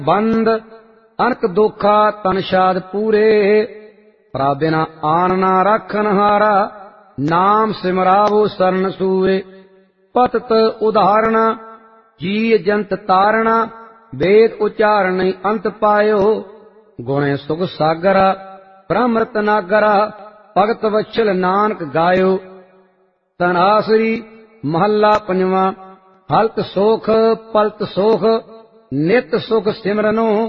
ਬੰਦ ਅਨਕ ਦੋਖਾ ਤਨ ਸ਼ਾਦ ਪੂਰੇ। ਪ੍ਰਭ ਬਿਨਾ ਆਨ ਨਾ ਰਾਖਨ ਹਾਰਾ, ਨਾਮ ਸਿਮਰਾਵੋ ਸਰਨ ਸੂਰੇ। ਪਤਤ ਉਦਾਹਰਣ ਜੀ ਜੰਤ ਤਾਰਣਾ, ਵੇਦ ਉਚਾਰਨ ਨਹੀਂ ਅੰਤ ਪਾਇਓ। ਗੁਣੇ ਸੁਖ ਸਾਗਰਾ ਬ੍ਰਹਮਰਤ ਨਾਗਰਾ, ਭਗਤ ਵਛਲ ਨਾਨਕ ਗਾਇਓ। ਤਨਾਸਰੀ ਮਹੱਲਾ ਪੰਜਵਾਂ। ਹਲਤ ਸੋਖ ਪਲਤ ਸੋਖ, ਨਿਤ ਸੁਖ ਸਿਮਰਨੋ।